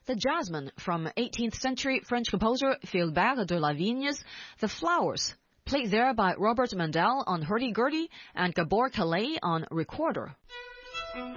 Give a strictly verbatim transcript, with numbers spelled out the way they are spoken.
The Jasmine from eighteenth century French composer Philbert de Lavigne's The Flowers, played there by Robert Mandel on hurdy-gurdy and Gabor Kallé on recorder.